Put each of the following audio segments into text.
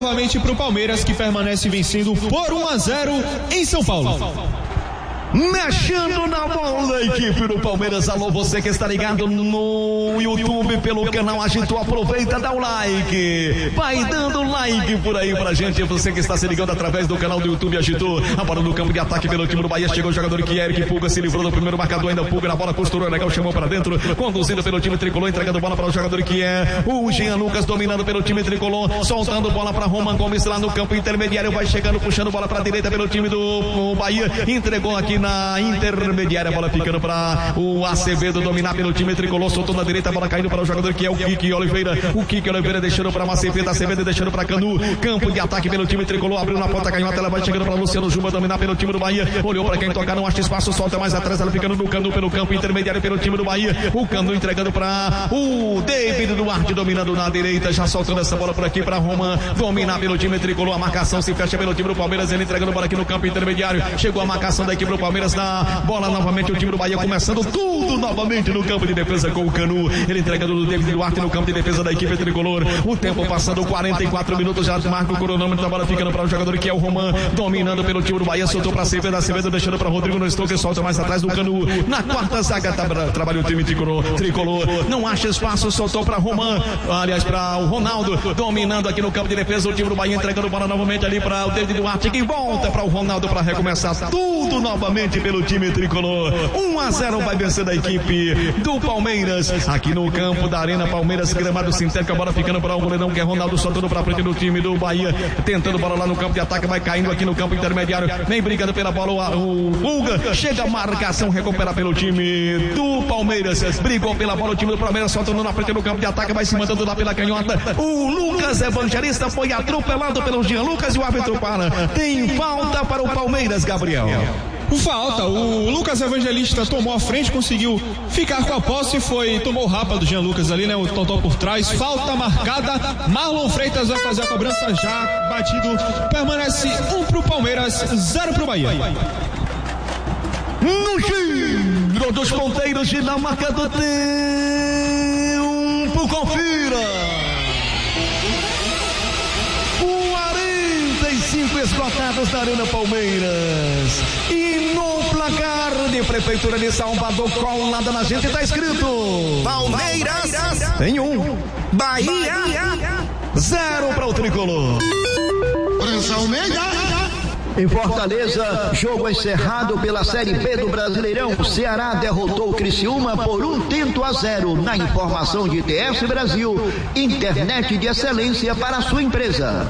Novamente para o Palmeiras, que permanece vencendo por 1-0 em São Paulo. Mexendo na bola da equipe do Palmeiras. Alô, você que está ligado no YouTube pelo canal Agitou, aproveita, dá o like, vai dando like por aí pra gente. Você que está se ligando através do canal do YouTube Agitou. A bola no campo de ataque pelo time do Bahia. Chegou o jogador que Eric Pulga se livrou do primeiro marcador. Ainda Pulga na bola, costurou legal, chamou para dentro, conduzindo pelo time tricolor, entregando bola para o jogador que é o Jean Lucas, dominando pelo time tricolor, soltando bola para Roman Gomes lá no campo intermediário, vai chegando, puxando bola para a direita pelo time do Bahia, entregou aqui na intermediária, a bola ficando para o Acevedo dominar pelo time tricolor, soltou na direita, a bola caindo para o jogador que é o Kiki Oliveira. O Kiki Oliveira deixando para Macevedo, Acevedo deixando para Canu, campo de ataque pelo time tricolor, abriu na ponta canhota, ela vai chegando para Luciano Juba dominar pelo time do Bahia, olhou para quem tocar, não acha espaço, solta mais atrás, ela ficando no Canu pelo campo intermediário pelo time do Bahia, o Canu entregando para o David Duarte dominando na direita, já soltando essa bola por aqui para Roman dominar pelo time tricolor, a marcação se fecha pelo time do Palmeiras, ele entregando bola aqui no campo intermediário, chegou a marcação da equipe do Palmeiras na bola novamente, o time do Bahia começando tudo novamente no campo de defesa com o Canu, ele entregando do David Duarte no campo de defesa da equipe tricolor, o tempo passando 44 minutos, já marca o cronômetro da bola ficando para o jogador que é o Roman, dominando pelo time do Bahia, soltou para Acevedo deixando para Rodrigo no estoque, solta mais atrás do Canu, na quarta zaga trabalha o time tricolor, não acha espaço, soltou para Roman, aliás para o Ronaldo, dominando aqui no campo de defesa, o time do Bahia entregando bola novamente ali para o David Duarte, que volta para o Ronaldo para recomeçar tudo novamente pelo time tricolor. 1-0 vai vencer da equipe do Palmeiras aqui no campo da Arena Palmeiras, gramado sintético, a bola ficando para o goleirão que é Ronaldo, soltando para frente do time do Bahia, tentando bola lá no campo de ataque, vai caindo aqui no campo intermediário, vem brigando pela bola o Pulga, chega a marcação, recupera pelo time do Palmeiras, brigou pela bola o time do Palmeiras, soltando na frente do campo de ataque, vai se mandando lá pela canhota, o Lucas Evangelista foi atropelado pelo Jean Lucas e o árbitro tem falta para o Palmeiras, Gabriel. Falta, o Lucas Evangelista tomou a frente, conseguiu ficar com a posse e tomou o rapa do Jean Lucas ali, né? O Totó por trás, falta marcada, Marlon Freitas vai fazer a cobrança já, batido, permanece 1 pro Palmeiras, 0 pro Bahia. No giro dos ponteiros, Dinamarca do tempo, confira! 45 esgotados da Arena Palmeiras. E no placar de Prefeitura de Salvador, colada na gente, tá escrito: Palmeiras tem 1, Bahia 0 para o tricolor. Em Fortaleza, jogo encerrado pela Série B do Brasileirão. O Ceará derrotou o Criciúma por 1-0. Na informação de TS Brasil, internet de excelência para a sua empresa.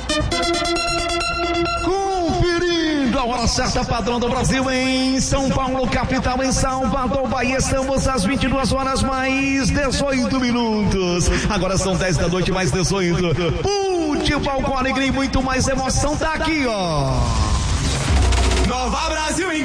Conferindo a hora certa, padrão do Brasil em São Paulo, capital, em Salvador, Bahia. Estamos às 22 horas mais 18 minutos. Agora são 10 da noite mais 18. Futebol com alegria e muito mais emoção. Tá aqui, ó. Nova Brasil.